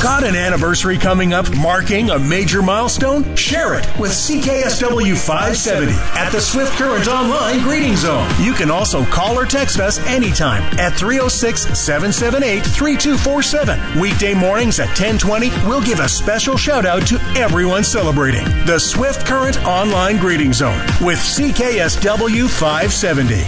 Got an anniversary coming up marking a major milestone? Share it with CKSW 570 at the Swift Current Online Greeting Zone. You can also call or text us anytime at 306-778-3247. Weekday mornings at 10:20, we'll give a special shout out to everyone celebrating the Swift Current Online Greeting Zone with CKSW 570.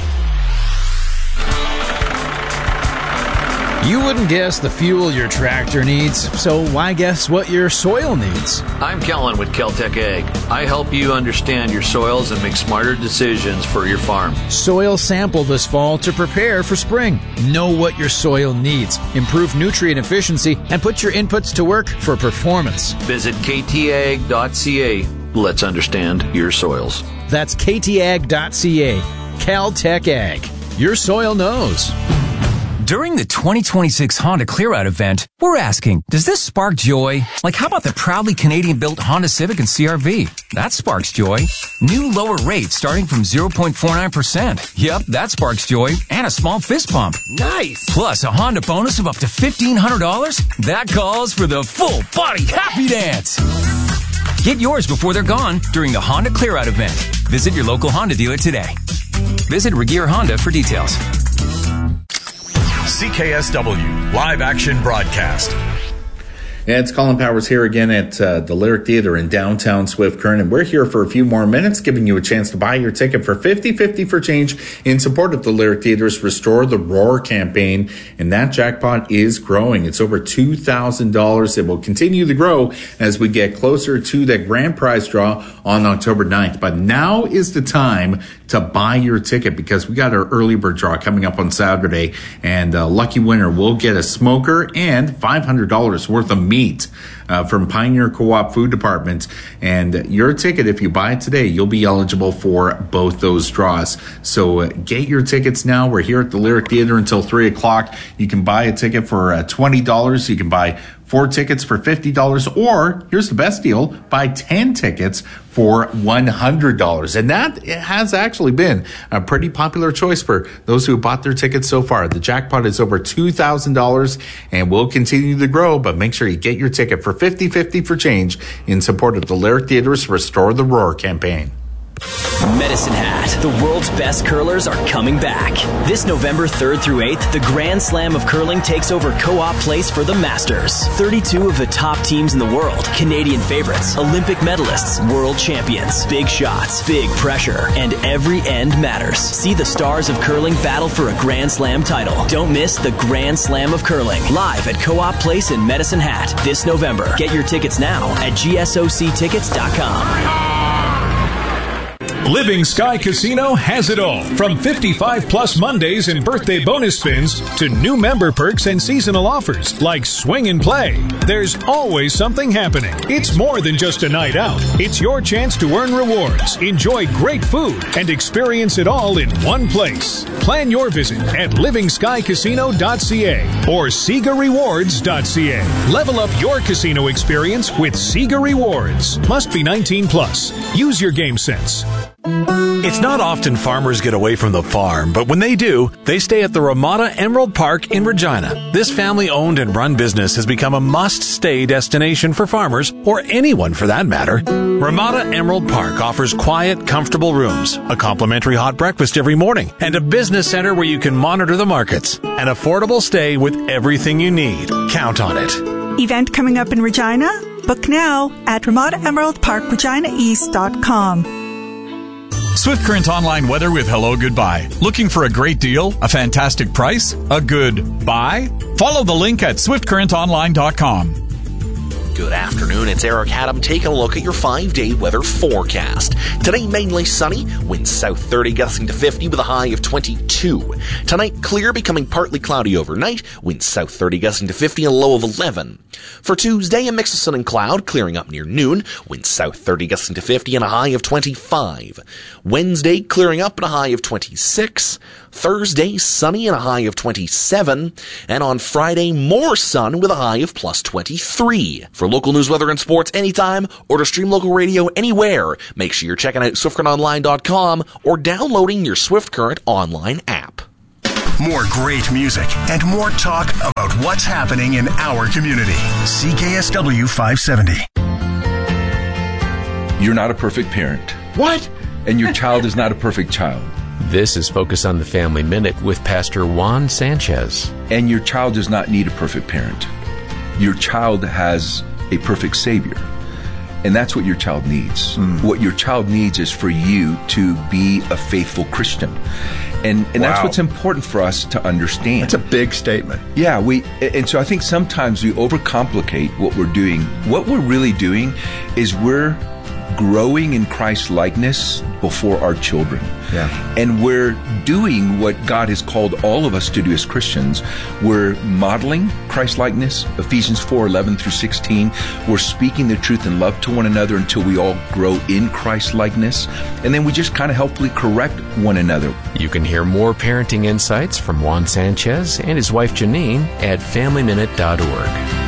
You wouldn't guess the fuel your tractor needs, so why guess what your soil needs? I'm Kellen with Kel-Tec Ag. I help you understand your soils and make smarter decisions for your farm. Soil sample this fall to prepare for spring. Know what your soil needs, improve nutrient efficiency, and put your inputs to work for performance. Visit ktag.ca. Let's understand your soils. That's ktag.ca. Cal-Tec Ag. Your soil knows. During the 2026 Honda Clear-Out event, we're asking, does this spark joy? Like, how about the proudly Canadian-built Honda Civic and CR-V? That sparks joy. New lower rates starting from 0.49%. Yep, that sparks joy. And a small fist pump. Nice! Plus a Honda bonus of up to $1,500? That calls for the full-body happy dance! Get yours before they're gone during the Honda Clear-Out event. Visit your local Honda dealer today. Visit Regier Honda for details. CKSW Live Action Broadcast. Yeah, it's Colin Powers here again at the Lyric Theater in downtown Swift Current, and we're here for a few more minutes, giving you a chance to buy your ticket for 50/50 for change in support of the Lyric Theater's Restore the Roar campaign, and that jackpot is growing. It's over $2,000. It will continue to grow as we get closer to the grand prize draw on October 9th. But now is the time to buy your ticket because we got our early bird draw coming up on Saturday, and a lucky winner will get a smoker and $500 worth of meat from Pioneer Co-op Food Department. And your ticket, if you buy it today, you'll be eligible for both those draws. So get your tickets now. We're here at the Lyric Theater until 3 o'clock. You can buy a ticket for $20. You can buy 4 tickets for $50, or here's the best deal, buy 10 tickets for $100. And that has actually been a pretty popular choice for those who bought their tickets so far. The jackpot is over $2,000 and will continue to grow, but make sure you get your ticket for 50/50 for change in support of the Lyric Theater's Restore the Roar campaign. Medicine Hat, the world's best curlers are coming back. This November 3rd through 8th, the Grand Slam of Curling takes over Co-op Place for the Masters. 32 of the top teams in the world, Canadian favorites, Olympic medalists, world champions, big shots, big pressure, and every end matters. See the stars of curling battle for a Grand Slam title. Don't miss the Grand Slam of Curling, live at Co-op Place in Medicine Hat this November. Get your tickets now at gsoctickets.com. Living Sky Casino has it all. From 55-plus Mondays and birthday bonus spins to new member perks and seasonal offers like Swing and Play. There's always something happening. It's more than just a night out. It's your chance to earn rewards, enjoy great food, and experience it all in one place. Plan your visit at livingskycasino.ca or SegaRewards.ca. Level up your casino experience with Sega Rewards. Must be 19+. Use your game sense. It's not often farmers get away from the farm, but when they do, they stay at the Ramada Emerald Park in Regina. This family-owned and run business has become a must-stay destination for farmers, or anyone for that matter. Ramada Emerald Park offers quiet, comfortable rooms, a complimentary hot breakfast every morning, and a business center where you can monitor the markets. An affordable stay with everything you need. Count on it. Event coming up in Regina? Book now at RamadaEmeraldParkReginaEast.com. Swift Current Online weather with Hello Goodbye. Looking for a great deal, a fantastic price, a good buy? Follow the link at swiftcurrentonline.com. Good afternoon, it's Eric Haddam taking a look at your 5-day weather forecast. Today, mainly sunny, winds south 30 gusting to 50 with a high of 22. Tonight, clear, becoming partly cloudy overnight, winds south 30 gusting to 50 and a low of 11. For Tuesday, a mix of sun and cloud, clearing up near noon, winds south 30 gusting to 50 and a high of 25. Wednesday, clearing up and a high of 26. Thursday, sunny and a high of 27. And on Friday, more sun with a high of plus 23. For local news, weather, and sports anytime, or to stream local radio anywhere, make sure you're checking out SwiftCurrentOnline.com or downloading your Swift Current online app. more great music, and more talk about what's happening in our community. CKSW 570. You're not a perfect parent. What? And your child is not a perfect child. This is Focus on the Family Minute with Pastor Juan Sanchez. And your child does not need a perfect parent. Your child has a perfect Savior. And that's what your child needs. What your child needs is for you to be a faithful Christian. And that's what's important for us to understand. That's a big statement. Yeah, and so I think sometimes we overcomplicate what we're doing. What we're really doing is we're growing in Christ's likeness before our children. Yeah. And we're doing what God has called all of us to do as Christians. We're modeling Christ likeness, Ephesians 4:11 through 16. We're speaking the truth in love to one another until we all grow in Christ likeness. And then we just kind of helpfully correct one another. You can hear more parenting insights from Juan Sanchez and his wife Janine at FamilyMinute.org.